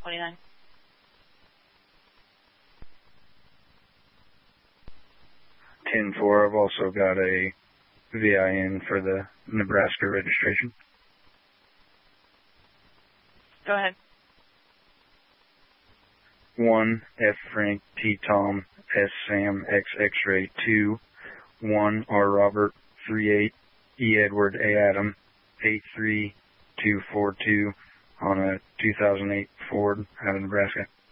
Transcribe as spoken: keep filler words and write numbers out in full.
twenty-nine. ten four, I've also got a V I N for the Nebraska registration. Go ahead. one, F Frank, T Tom, S Sam, X X-ray, two, one, R Robert, three eight, E Edward, A Adam, eight three two four two on a two thousand eight Ford out of Nebraska.